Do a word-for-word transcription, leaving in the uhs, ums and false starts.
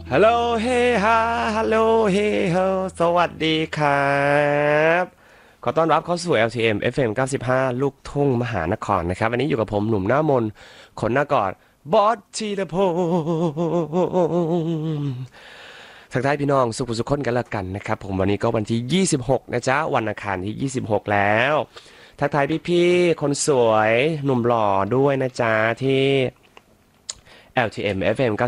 ฮัลโหลเฮฮาฮัลโหลเฮโฮสวัสดีครับขอต้อนรับเข้าสู่ แอล ที เอ็ม เอฟ เอ็ม เก้าสิบห้า ลูกทุ่งมหานครนะครับวันนี้อยู่กับผมหนุ่มหน้ามนต์คนหน้ากอดบอสธีรพงศ์ทักทายพี่น้องสุขสุขคนกันละกันนะครับผมวันนี้ก็วันที่ ยี่สิบหกนะจ๊ะวันอังคารที่ ยี่สิบหก แล้วทักทายพี่ๆคนสวยหนุ่มหล่อด้วยนะจ๊ะที่ แอล ที เอ็ม เอฟ เอ็ม